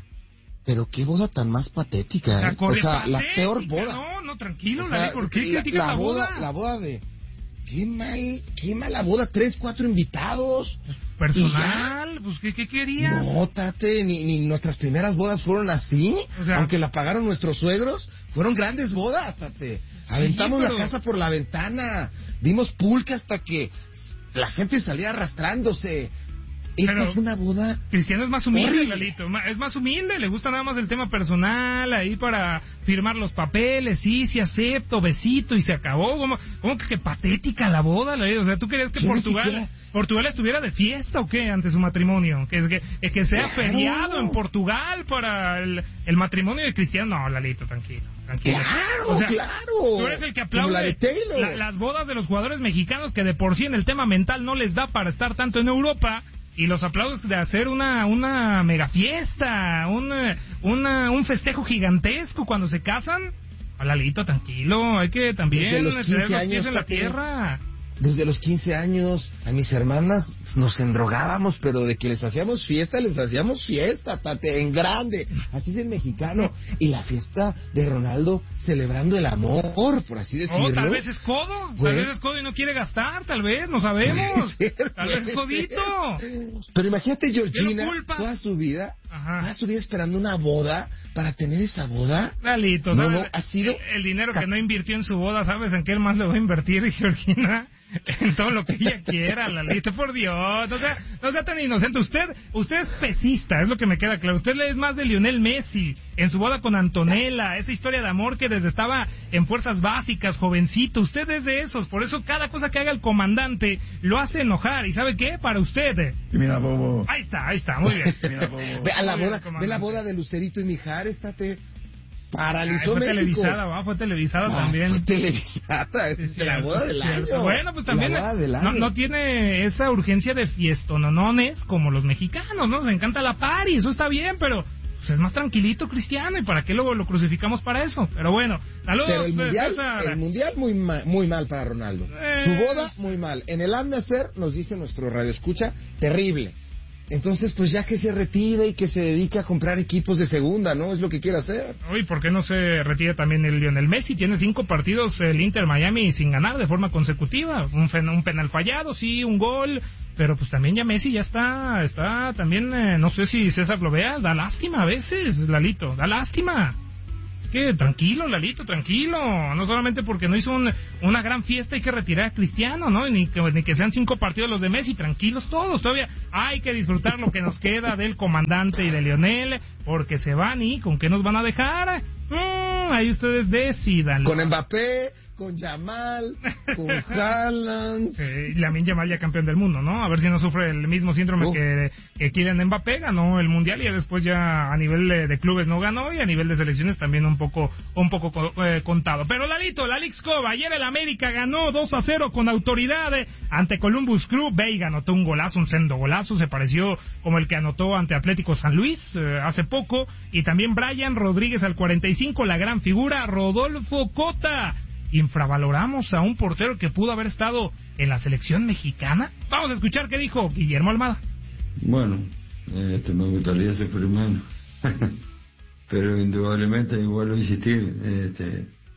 Pero qué boda tan más patética, ¿eh? O sea, patética, la peor boda. No, no, tranquilo, o sea, Larry, ¿por qué la, criticas la, la boda? boda? La boda de... Qué mal, qué mala boda, tres, cuatro invitados. Personal, pues ¿qué, qué querías? No, Tate, ni, ni nuestras primeras bodas fueron así. O sea, aunque la pagaron nuestros suegros, fueron grandes bodas, Tate. Aventamos sí, pero... la casa por la ventana, dimos pulque hasta que la gente salía arrastrándose. Esta es una boda. Cristiano es más humilde, Lalito. Es más humilde, le gusta nada más el tema personal, ahí para firmar los papeles, sí, sí acepto, besito y se acabó. ¿Cómo, cómo que, que patética la boda, Lalito? O sea, ¿tú querías que Portugal Portugal estuviera de fiesta o qué ante su matrimonio? Que, que, que sea claro. feriado en Portugal para el, el matrimonio de Cristiano. No, Lalito, tranquilo. Tranquilo. Claro, o sea, claro. Tú eres el que aplaude la de la, las bodas de los jugadores mexicanos que de por sí en el tema mental no les da para estar tanto en Europa. Y los aplausos de hacer una una mega fiesta, un, una, un festejo gigantesco cuando se casan. Lalito, tranquilo, hay que también tener los pies en la tierra. Desde los quince años, a mis hermanas nos endrogábamos, pero de que les hacíamos fiesta, les hacíamos fiesta, Tate, en grande. Así es el mexicano. Y la fiesta de Ronaldo celebrando el amor, por así decirlo. Oh, tal vez es codo, tal vez es codo y no quiere gastar, tal vez, no sabemos. Ser, tal vez es codito. Pero imagínate Georgina, toda su vida, Ajá. toda su vida esperando una boda para tener esa boda. Lalito, no, ¿sabes? No, ha sido... El, el dinero que no invirtió en su boda, ¿sabes en qué más le va a invertir, Georgina? En todo lo que ella quiera, Lalito, por Dios, no sea, no sea tan inocente. Usted, usted es pesista, es lo que me queda claro. Usted es más de Lionel Messi en su boda con Antonella, esa historia de amor que desde estaba en fuerzas básicas, jovencito. Usted es de esos, por eso cada cosa que haga el comandante lo hace enojar. ¿Y sabe qué? Para usted. Mira, Bobo. Ahí está, ahí está, muy bien. Mira, Bobo. Ve a la boda, ve la boda de Lucerito y Mijares, estate. Paralizó fue México. televisada, ¿va? Fue televisada ah, también. Fue televisada, es sí, la boda del año. Bueno, pues también no, no tiene esa urgencia de fiestononones como los mexicanos, ¿no? Nos encanta la party, eso está bien, pero pues es más tranquilito Cristiano, ¿y para qué luego lo crucificamos para eso? Pero bueno, saludos. Pero el mundial, César. el mundial muy, ma, muy mal para Ronaldo. Eh... Su boda, muy mal. En el Al-Nassr, nos dice nuestro radioescucha, terrible. Entonces, pues ya que se retire y que se dedique a comprar equipos de segunda, ¿no? Es lo que quiere hacer. Uy, ¿por qué no se retira también el Lionel Messi? Tiene cinco partidos el Inter Miami sin ganar de forma consecutiva. Un, fen- un penal fallado, sí, un gol. Pero pues también ya Messi ya está, está también, eh, no sé si César lo vea, da lástima a veces, Lalito, da lástima. Que tranquilo, Lalito, tranquilo. No solamente porque no hizo un, una gran fiesta hay que retirar a Cristiano, ¿no? Ni que, ni que sean cinco partidos los de Messi, tranquilos todos. Todavía hay que disfrutar lo que nos queda del comandante y de Lionel, porque se van y ¿con qué nos van a dejar? Mm, ahí ustedes decidan. Con Mbappé, con Yamal, con Haaland. Sí, Lamine Yamal ya campeón del mundo, ¿no? A ver si no sufre el mismo síndrome uh. que, que Kylian Mbappé. Ganó el Mundial y después ya a nivel de, de clubes no ganó y a nivel de selecciones también un poco un poco eh, contado. Pero Lalito, la Leagues Cup, ayer el América ganó dos a cero con autoridad eh, ante Columbus Crew. Veiga anotó un golazo, un sendo golazo, se pareció como el que anotó ante Atlético San Luis eh, hace poco. Y también Brian Rodríguez al cuarenta y cinco, la gran figura, Rodolfo Cota. ¿Infravaloramos a un portero que pudo haber estado en la selección mexicana? Vamos a escuchar qué dijo Guillermo Almada. Bueno, este, me gustaría sufrir menos, pero indudablemente, igual a insistir, este,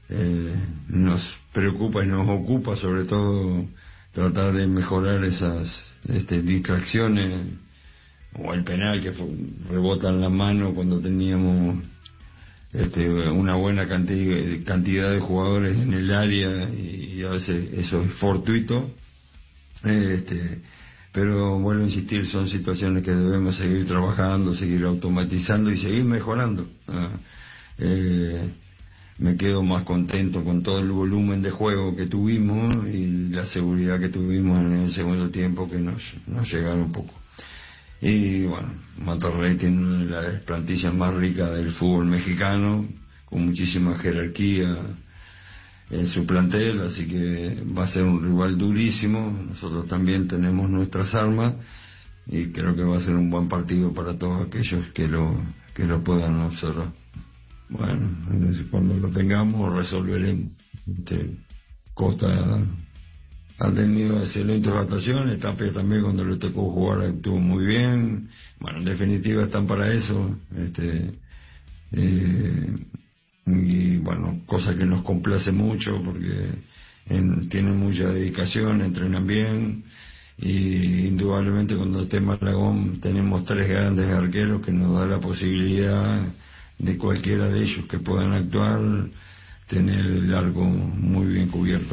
eh, nos preocupa y nos ocupa sobre todo tratar de mejorar esas este, distracciones, o el penal que fue, rebota en la mano cuando teníamos este, una buena cantidad, cantidad de jugadores en el área, y, y a veces eso es fortuito, este, pero vuelvo a insistir, son situaciones que debemos seguir trabajando, seguir automatizando y seguir mejorando. ¿ah? Eh, me quedo más contento con todo el volumen de juego que tuvimos y la seguridad que tuvimos en el segundo tiempo, que nos, nos llegaron un poco. Y bueno, Monterrey tiene una de las plantillas más ricas del fútbol mexicano, con muchísima jerarquía en su plantel, así que va a ser un rival durísimo. Nosotros también tenemos nuestras armas y creo que va a ser un buen partido para todos aquellos que lo, que lo puedan observar. Bueno, cuando lo tengamos resolveremos. Este, Costa ha tenido excelentes actuaciones, Tapia también cuando le tocó jugar estuvo muy bien. Bueno, en definitiva están para eso, este eh, y bueno, cosa que nos complace mucho porque en, tienen mucha dedicación, entrenan bien, y indudablemente cuando esté Malagón tenemos tres grandes arqueros que nos da la posibilidad de cualquiera de ellos que puedan actuar, tener el arco muy bien cubierto.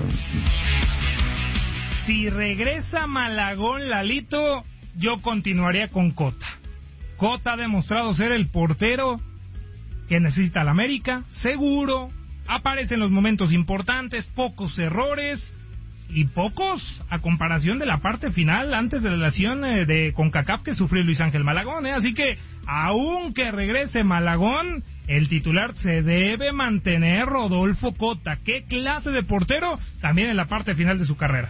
Si regresa Malagón, Lalito, yo continuaría con Cota. Cota ha demostrado ser el portero que necesita la América, seguro, aparece en los momentos importantes, pocos errores y pocos a comparación de la parte final antes de la lesión de CONCACAF que sufrió Luis Ángel Malagón, ¿eh? Así que, aunque regrese Malagón, el titular se debe mantener Rodolfo Cota. ¿Qué clase de portero? También en la parte final de su carrera.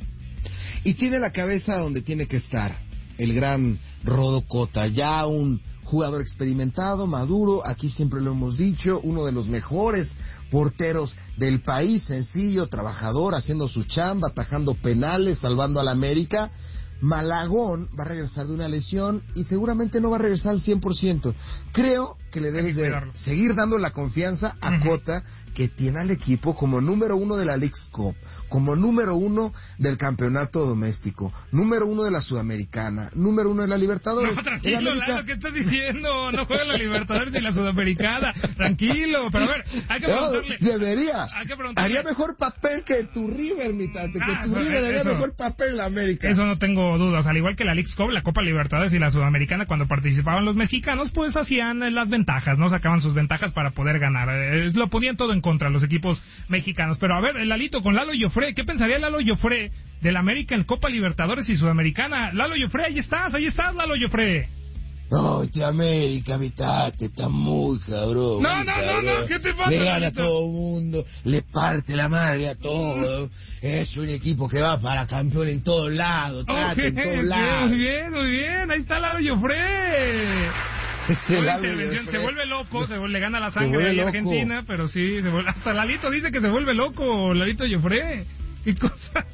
Y tiene la cabeza donde tiene que estar el gran Rodo Cota, ya un jugador experimentado, maduro, aquí siempre lo hemos dicho, uno de los mejores porteros del país, sencillo, trabajador, haciendo su chamba, atajando penales, salvando a la América. Malagón va a regresar de una lesión y seguramente no va a regresar al cien por ciento. Creo que le debes de seguir dando la confianza a uh-huh. Cota, que tiene al equipo como número uno de la Leagues Cup, como número uno del campeonato doméstico, número uno de la Sudamericana, número uno de la Libertadores. No, tranquilo, Lalo, ¿qué estás diciendo? No juega la Libertadores ni la Sudamericana. Tranquilo, pero a ver, hay que preguntarle. No, debería. Hay que preguntarle. Haría mejor papel que tu River, mi tate, que ah, tu River haría eso, mejor papel en la América. Eso no tengo dudas. Al igual que la Leagues Cup, la Copa Libertadores y la Sudamericana, cuando participaban los mexicanos, pues hacían las ventajas, ¿no? Sacaban sus ventajas para poder ganar. Eh, lo ponían todo en contra los equipos mexicanos. Pero a ver, el Lalito con Lalo Joffre, ¿qué pensaría Lalo Joffre del América en Copa Libertadores y Sudamericana? Lalo Joffre, ahí estás, ahí estás, Lalo Joffre. No, este América, mi tate, está muy cabrón. No, no, cabrón. no, no, ¿qué te pasa? Le gana Lalito? a todo el mundo, le parte la madre a todo. Es un equipo que va para campeón en todos lados, trate en todos lados. Muy bien, muy bien, ahí está Lalo Joffre. Este intervención, se vuelve loco, se vuelve, le gana la sangre a Argentina, pero sí, se vuelve, hasta Lalito dice que se vuelve loco, Lalito Joffre. ¿Qué cosa?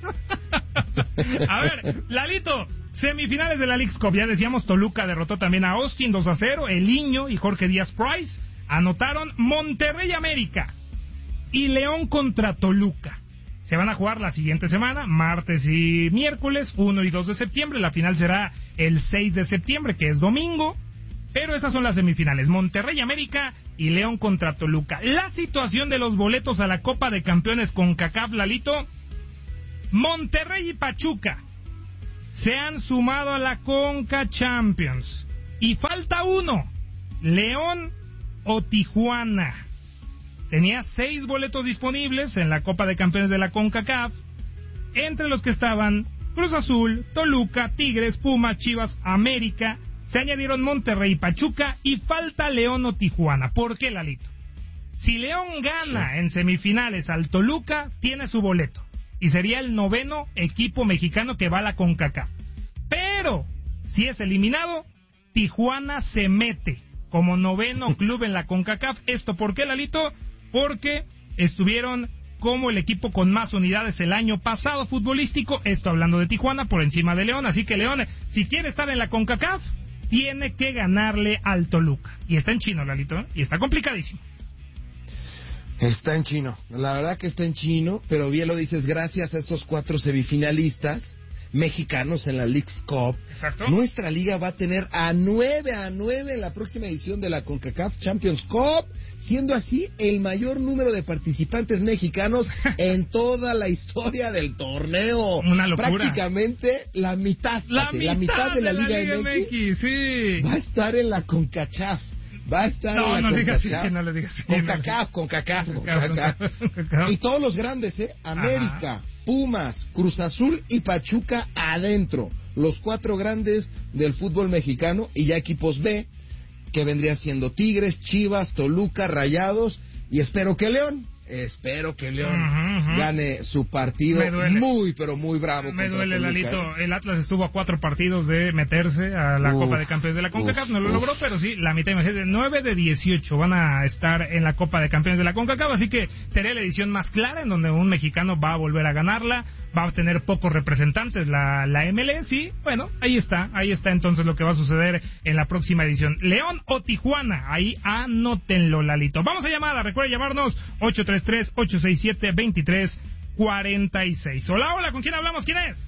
A ver, Lalito, semifinales de la Leagues Cup, ya decíamos, Toluca derrotó también a Austin dos a cero, El Niño y Jorge Díaz Price anotaron. Monterrey América y León contra Toluca. Se van a jugar la siguiente semana, martes y miércoles, uno y dos de septiembre, la final será el seis de septiembre, que es domingo. Pero esas son las semifinales, Monterrey América y León contra Toluca. La situación de los boletos a la Copa de Campeones CONCACAF, Lalito. Monterrey y Pachuca se han sumado a la Conca Champions. Y falta uno, León o Tijuana. Tenía seis boletos disponibles en la Copa de Campeones de la CONCACAF, entre los que estaban Cruz Azul, Toluca, Tigres, Pumas, Chivas, América. Se añadieron Monterrey y Pachuca y falta León o Tijuana. ¿Por qué, Lalito? Si León gana sí. en semifinales al Toluca, tiene su boleto y sería el noveno equipo mexicano que va a la CONCACAF. Pero si es eliminado, Tijuana se mete como noveno club en la CONCACAF. ¿Esto por qué, Lalito? Porque estuvieron como el equipo con más unidades el año pasado futbolístico, esto hablando de Tijuana, por encima de León. Así que León, si quiere estar en la CONCACAF, tiene que ganarle al Toluca. Y está en chino, Lalito, ¿eh? Y está complicadísimo. Está en chino, la verdad que está en chino, pero bien lo dices, gracias a estos cuatro semifinalistas mexicanos en la Leagues Cup, exacto, nuestra liga va a tener a nueve, a nueve en la próxima edición de la CONCACAF Champions Cup, siendo así el mayor número de participantes mexicanos en toda la historia del torneo. Una locura. Prácticamente la mitad, la, Pati, mitad, la mitad de la, de la Liga, Liga M X, M X, sí, va a estar en la CONCACHAF. Va a estar no, en la no CONCACAF. Digas así, no lo digas así, CONCACAF, CONCACAF, CONCACAF. Y todos los grandes, ¿eh? América, ajá, Pumas, Cruz Azul y Pachuca adentro. Los cuatro grandes del fútbol mexicano y ya equipos B, que vendría siendo Tigres, Chivas, Toluca, Rayados y espero que León. Espero que León uh-huh, uh-huh. gane su partido muy, pero muy bravo. Me duele, Lalito. El Atlas estuvo a cuatro partidos de meterse a la uf, Copa de Campeones de la CONCACAF. Uf, no lo uf. logró, pero sí, la mitad, imagínate, nueve de dieciocho van a estar en la Copa de Campeones de la CONCACAF. Así que sería la edición más clara en donde un mexicano va a volver a ganarla. Va a tener pocos representantes la, la M L S. Y bueno, ahí está. Ahí está entonces lo que va a suceder en la próxima edición. León o Tijuana. Ahí anótenlo, Lalito. Vamos a llamada. Recuerda llamarnos ocho tres tres, ocho seis siete, dos tres cuatro seis. Hola, hola, ¿con quién hablamos? ¿Quién es?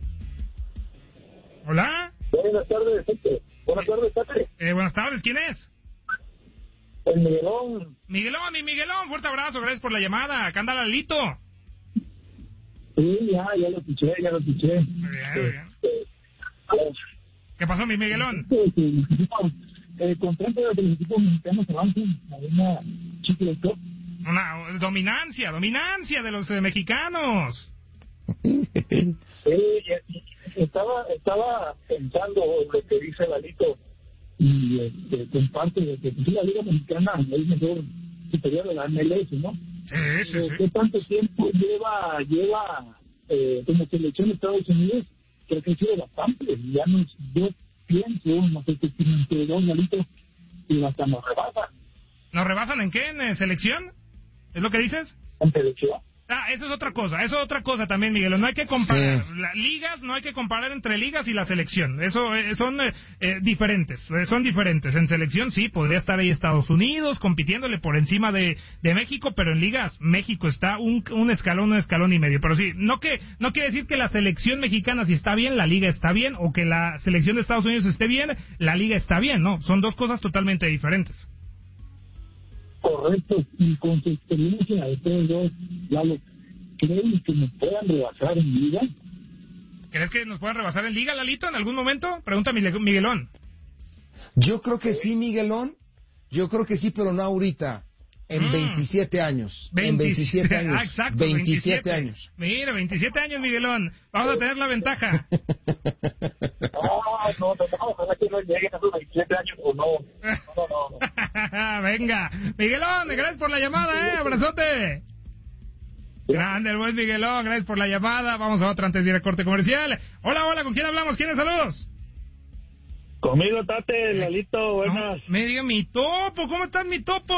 Hola. Buenas tardes, gente. Buenas tardes, Tate. Eh, buenas tardes, ¿quién es? El Miguelón. Miguelón, mi Miguelón, fuerte abrazo, gracias por la llamada. Acá anda Lalito. Sí, ya, ya lo escuché, ya lo escuché. Muy bien, muy bien. ¿Qué pasó, mi Miguelón? Eh, contento de que los equipos mexicanos avancen a una Chicle Cup. Una dominancia, dominancia de los eh, mexicanos. Sí, estaba, estaba pensando lo que dice Lalito y este, comparte de que la Liga Mexicana es mejor superior a la M L S, ¿no? Sí, sí, eh, sí. ¿Qué tanto tiempo lleva lleva eh, como selección de Estados Unidos? Creo que ha sido bastante. Ya nos, yo pienso, no sé qué tienen que dos, Lalito, y hasta nos rebasan. ¿Nos rebasan en qué? ¿En eh, selección? ¿Es lo que dices? En selección. Ah, eso es otra cosa, eso es otra cosa también, Miguel. No hay que comparar sí. las ligas, no hay que comparar entre ligas y la selección. Eso eh, son eh, eh, diferentes, eh, son diferentes. En selección sí, podría estar ahí Estados Unidos compitiéndole por encima de, de México, pero en ligas México está un, un escalón, un escalón y medio. Pero sí, no que no quiere decir que la selección mexicana si está bien, la liga está bien, o que la selección de Estados Unidos esté bien, la liga está bien, ¿no? Son dos cosas totalmente diferentes. Correcto, y con su experiencia de ustedes dos, Lalo, ¿creen que nos puedan rebasar en liga? ¿Crees que nos puedan rebasar en liga, Lalito, en algún momento? Pregunta Miguelón. Yo creo que sí, Miguelón. Yo creo que sí, pero no ahorita. En mm. veintisiete años. veintisiete, en veintisiete años. Ah, exacto. veintisiete años. Mira, veintisiete años, Miguelón. Vamos a tener la ventaja. No, no, no, ojalá que no lleguen a esos veintisiete años o no. No, no, no. Venga. Miguelón, gracias por la llamada, eh. Abrazote. Grande el buen Miguelón, gracias por la llamada. Vamos a otra antes de ir a corte comercial. Hola, hola, ¿con quién hablamos? ¿Quiénes? Saludos. Conmigo, Tate, Lalito, buenas. No, me diga mi topo, ¿cómo estás, mi topo?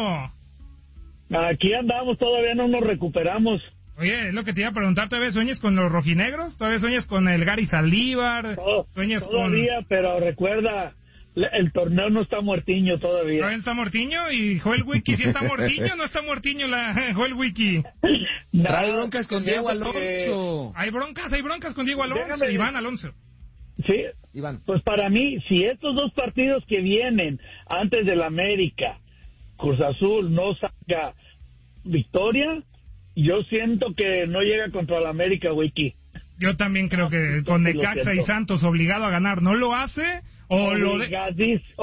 Aquí andamos, todavía no nos recuperamos. Oye, es lo que te iba a preguntar, ¿todavía sueñas con los rojinegros? ¿Todavía sueñas con el Gary Saldívar? Todo, ¿Sueñas todavía, con... pero recuerda, el torneo no está muertiño todavía. ¿Todavía está muertiño? ¿Y Joel Wiki sí está muertiño? ¿No está muertiño la Joel Wiki? No, trae broncas con Diego Alonso. Que... Hay broncas, hay broncas con Diego Alonso. Déjame... Iván Alonso. Sí, Iván. Pues para mí, si estos dos partidos que vienen antes del América, Cruz Azul no saca victoria, yo siento que no llega contra el América, Wiki. Yo también creo que con Necaxa y Santos obligado a ganar, ¿no lo hace? O lo de...